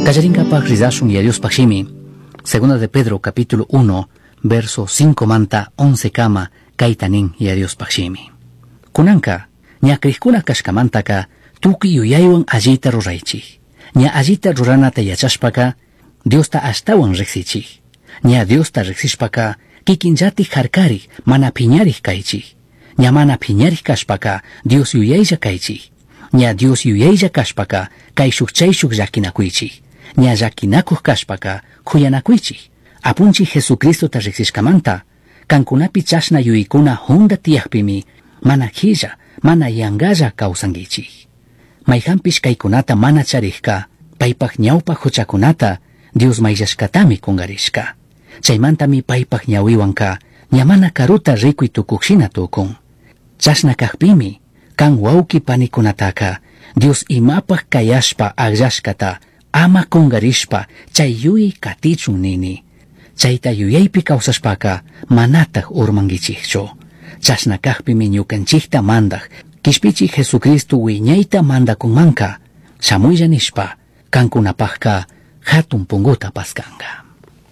Kallarinkapak rizashun ya Dios pakshimi. Segunda de Pedro capítulo 1 verso 5 manta 11 kama kaitanin ya Dios pakshimi. Kunanka nya krikuna kashkamantaka tuki yuyaywan allita ruraychik. Nya allita ruranata yachashpaka Diosta ashtawan riksichik. Nya Diosta riksishpaka kikinllatik harkari mana piñarik kaychik. Nya mana piñarik kashpaka Dios yuyaylla kaychik. Nya Dios yuyaylla kashpaka kayshuk chayshuk llakinakuychik. Nya llakinakuq kashpaka kuyanakuychik. Apunchik Jesucristo ta riksishkamanta kankunapi chashna yuykuna honda tiyakpimi mana khilla mana yangalla kawsankichik. Mayhampish kaykunata mana charikka paypak ñawpak huchakunata Dios mayllashkatami kungarishka. Chaymantami paypak ñawiwanka ñamana karuta rikuy tukuqshina tukun. Chashna kaqpimi kan wawki panikunataka Dios imapak kayashpa agllashkata ama kungarishpa chay yuyi katichun nini. Chayta yuyaypi kawsashpaka manatak urmankichikchu. Chashna kaqpimi ñukanchikta mandak kishpichik Jesucristo wiñayta mandakunmanka shamuylla nishpa kankunapakka hatun punguta paskanka.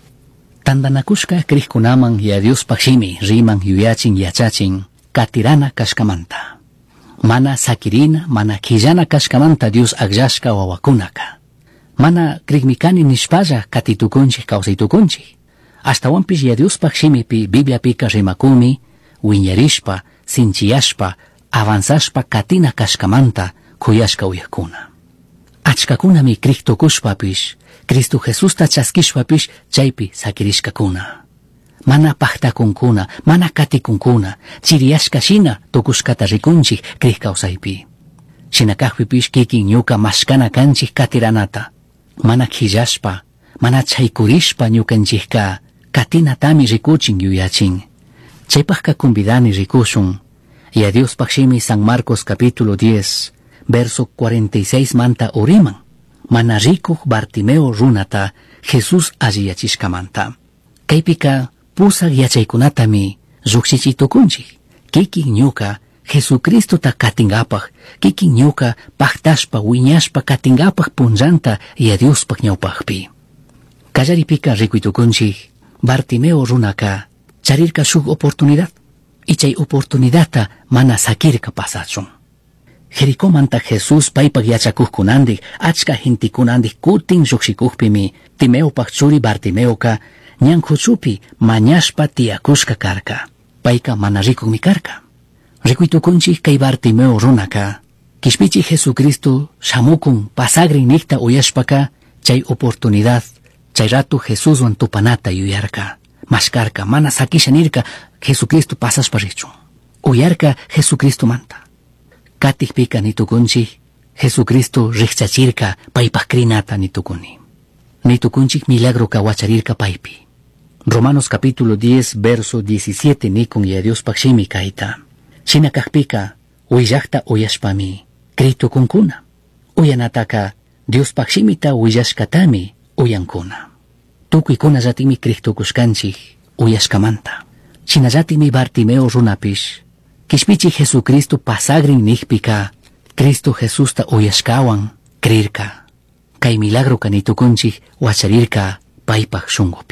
Tandanakushka krikkunaman ya Dios pakshimi riman yuyachin yachachin katirana kashkamanta. Mana sakirina mana khillana kashkamanta Dios agllashka wawakunaka. Mana krikmikani nishpalla katitukunchik kawsaytukunchik. Ashtawanpish ya Dios pakshimipi Bibliapika rimakumi wiñarishpa sinchiyashpa avanzashpa katina kashkamanta kuyashka uyakkuna. Achkakunami kriktukushpapish Cristo Jesusta chaskishpapish chaypi sakirishkakuna. Mana paktakunkuna, mana katikunkuna, chiriyashka shina tukushkata rikunchik krik kawsaypi. Shinakaqpipish kikin ñuka mashkana kanchik katiranata. Mana khillashpa, mana chaykurishpa ñukanchikka katinatami rikuchin yuyachin. Chaypakka convidani rikushun. Ya Dios pakshimi San Marcos capítulo 10 verso 46 manta uriman. Mana rikuq Bartimeo runata Jesus alliyachishkamanta. Kaypika pusak yachaykunatami llukshichitukunchik. Kikin ñuka Jesucristo ta katingapaq, kikin ñuka paktashpa wiñashpa katingapaq punllanta ya Diospak ñawpaqpi. Kallaripika rikuytukunchik Bartimeo runaka charirka shuk oportunidad. Y chay oportunidadta mana sakirka pasachun. Jerikomanta Jesus paypak yachakuqkunandik achka hintikunandik kutin lluksikuqpimi Timeopak churi Bartimeoka ñan huchupi mañashpa tiyakushka karka. Payka mana rikuqmi karka. Rikuytukunchik kay Bartimeo runaka kishpichik Jesucristo shamukun pasagrin nikta uyashpaka chay oportunidad chay ratu Jesuswan tupanata yuyarka. Mashkarka mana sakisha nirka Jesucristo pasashpa richun. Uyarka Jesucristo manta. Katikpika nitukunchik Jesucristo rikchachirka paypak krinata nitukuni. Nitukunchik milagro kawacharirka paypi. Romanos capítulo 10 verso 17 nikun ya Dios pakshimi kaita. Shinakaqpika uyllakta uyashpami kritukunkuna. Uyanataka Dios pakshimita uyashkatami uyankuna. Tukuykuna llatimi kriktukushkanchik uyashkamanta. Shinallatimi Bartimeo runapish kishpichik Jesucristo pasagrin nikpika Cristo Jesusta uyashkawan krirka. Kay milagro kanitukunchik wacharirka paypak shungupi.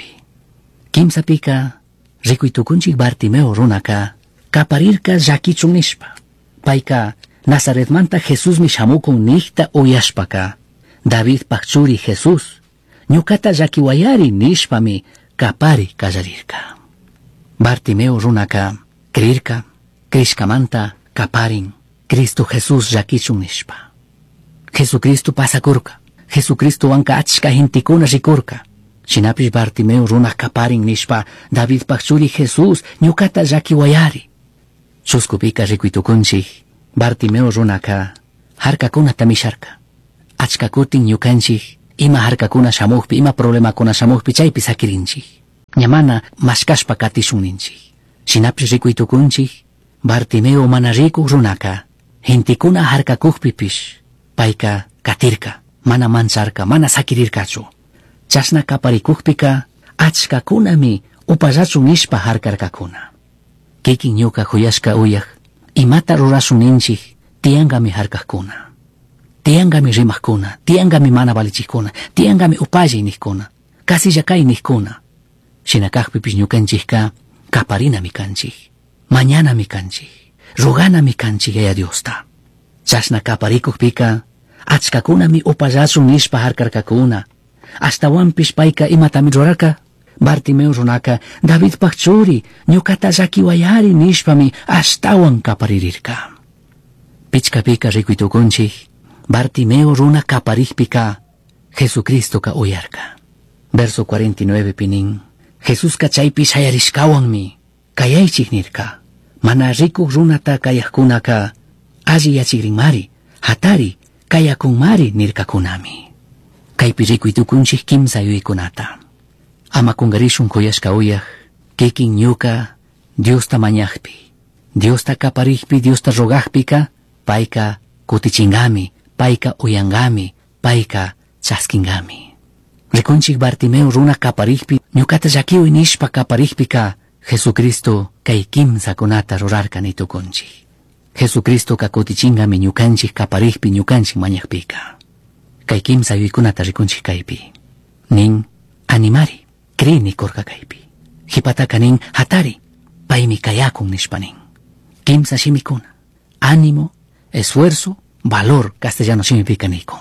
Kimsapika rikuytukunchik Bartimeo runaka kaparirka llakichun nishpa. Payka Nazaretmanta Jesusmi shamukun nikta uyashpaka David pakchuri Jesus ñukata llakiwayari nishpami kapari kallarirka. Bartimeo runaka krirka krishkamanta kaparin Cristo Jesus llakichun nishpa. Jesucristo pasakurka. Jesucristo wanka achka hintikuna rikurka. Shinapish Bartimeo runa kaparin nishpa David pakchuri Jesus ñukata llakiwayari. Chuskupika rikuytukunchik Bartimeo runaka harkakuna tamisharka. Achka kutin ñukanchik ima harkakuna shamuqpi ima problemakuna shamuqpi chaypi sakirinchik. Ñamana mashkashpa katishun ninchik. Shinapish rikuytukunchik Bartimeo mana rikuq runaka hintikuna harkakuqpipish payka katirka mana mancharka mana sakirirkachu. Chashna kaparikuqpika achkakunami upallachun nishpa harkarkakuna. Kikin ñuka huyashka uyaq imata rurashun ninchik tiyankami harkakuna. tiangami rimajkuna, tiangami mana valichikuna, tiangami upallay nikkuna, kasillakay nikkuna. Shinakajpipish ñukanchikka kaparinami kanchik, mañanami kanchik, ruganami kanchik Yaya Diosta. Chashna kaparikukpika achkakunami upallashun nishpa harkarkakuna. Ashtawanpish payka imatami rurarka. Bartimeo runaka Davidpaq churi ñukata llakiwayari nishpami ashtawan kaparirirka. Pichkapika rikuytukunchik Bartimeo runa kaparikpika Jesucristoka uyarka. Verso 49 pinin Jesuska chaypi shayarishkawanmi kayaychik nirka. Mana rikuq runata kayaqkunaka alli yachikrinmari, hatari kayakunmari nirkakunami. Kaypi rikuytukunchik kimsa yuykunata. Ama kungarishun kuyashka uyaq, kikin ñuka Diosta mañaqpi, Diosta kaparikpi, Diosta rogaqpika, payka kutichingami, payka uyangami, payka chaskingami. Rikunchik Bartimeo runa kaparikpi, ñukata llakiwi nishpa kaparikpika, Jesucristo kay kimsakunata rurarka nitukunchik. Jesucristo ka kutichingami ñukanchik kaparikpi, ñukanchik mañaqpika. Kay kimsa yuykunata rikunchik kaypi. Nin animari. Krini korka kaypi. Hipataka nin hatari, paymi kayakun nishpanin. Kimsa shimikuna, ánimo, esfuerzo, valor castellano shimipika nikun.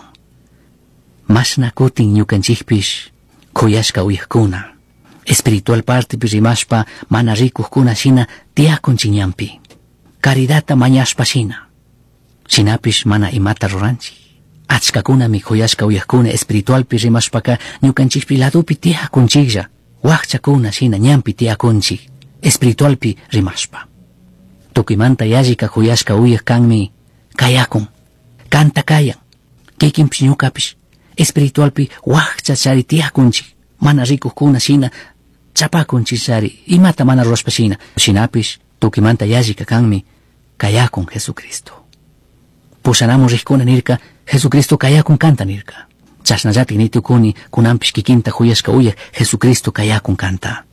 Mashna kutin ñukanchikpish kuyashka uyaqkuna. Espiritual partipi rimashpa mana rikuqkuna shina tiyakunchik ñampi. Caridata mañashpa shina. Shinapish mana imata ruranchik. Achkakunami kuyashka uyaqkuna espiritualpi rimashpaka ñukanchikpi ladupi tiyakunchiklla. Waqchakuna shina ñampi tiyakunchik espiritualpi rimashpa. Tukimanta yallika kuyashka uyaq kanmi kayakun, kanta kayan. Kikinpish ñukapish espiritualpi waqcha chari tiyakunchik. Mana rikuqkuna shina chapakunchik chari imata mana rurashpa shina. Shinapish tukimanta yallika kanmi kayakun Jesucristo. Pushanamun rikkuna nirka Jesucristo kayakun kanta nirka. Chasnallatik nitukuni kunampish kikinta kuyashka uyaq Jesucristo kayakun kanta.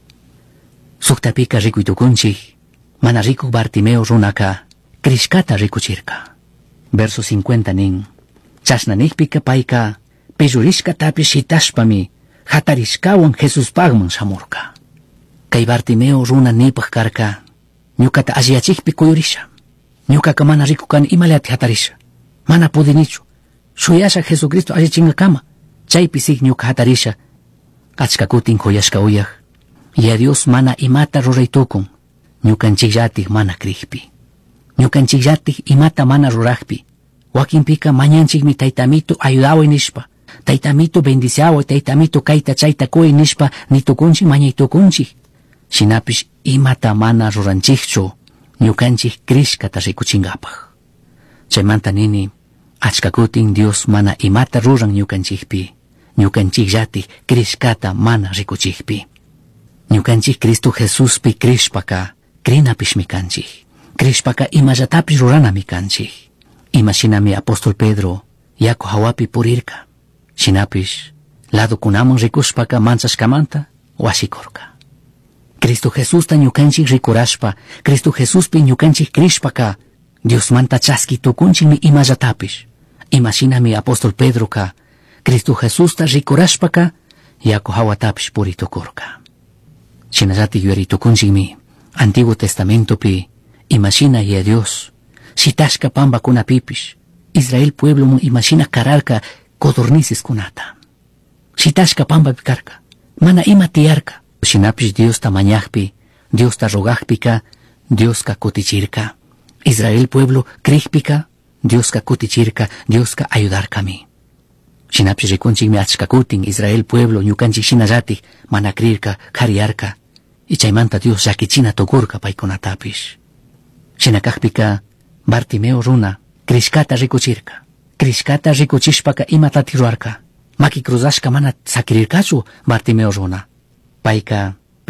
Suktapika rikuytukunchik mana rikuq Bartimeo runaka krishkata rikuchirka. Verso 50 nin chasnanikpika payka pillurishkatapish shitashpami hatarishkawan Jesuspagman shamurka. Kay Bartimeo runa nipaq karka ñukata alliyachikpi kuyurisha. Ñukaka mana rikukan imalati hatarisha. Mana pudinichu. Shuyasha Jesucristo allichinga kama. Chaypi sig ñuka hatarisha. Achka kutin kuyashka uyaq. Ya Dios mana imata ruraytukun. Ñukanchikllatik mana krikpi. Ñukanchikllatik imata mana ruraqpi. Wakinpika mañanchikmi taytamito ayudaway nishpa. Taytamito bendiciaway, taytamito kayta chayta kuy nishpa nitukunchik mañaytukunchik. Shinapish imata mana ruranchikchu. Ñukanchik krishkata rikuchingapaq. Chaymanta nini achka kutin Dios mana imata ruran ñukanchikpi. Ñukanchikllatik krishkata mana rikuchikpi. Ñukanchik Cristo Jesuspi krishpaka krinapishmi kanchik. Krishpaka imallatapish ruranami kanchik. Imashinami apóstol Pedro yaku hawapi purirka. Shinapish ladukunaman rikushpaka manchashkamanta wasikurka. Cristo Jesusta ñukanchik rikurashpa, Cristo Jesuspi ñukanchik krishpaka, Dios manta chaskitukunchikmi imallatapish. Imashinami apóstol Pedro ka, Cristo Jesusta rikurashpaka, yaku hawatapish puritukurka. Shinallatik yuyaritukunchikmi, Antiguo Testamentopi, imashina ya Dios, shitashka pambakunapipish, Israel pueblo imashina kararka codornices kunata. Shitashka pambapi karka, mana ima tiyarka. Shinapish Dios ta mañaqpi, Dios ta rogaqpika, Dios ka kutichirka. Israel pueblo krikpika, Dios ka kutichirka, Dios ka ayudarkami. Shinapish rikunchikmi achka kutin Israel pueblo ñukanchik shinallatik mana krirka, kariarka. Y chaymanta Dios llakichina tukurka paykunatapish. Shinakaqpika Bartimeo runa krishkata rikuchirka. Krishkata rikuchishpaka imatati ruarka. Maki cruzashka mana sakirirkachu Bartimeo runa. Payka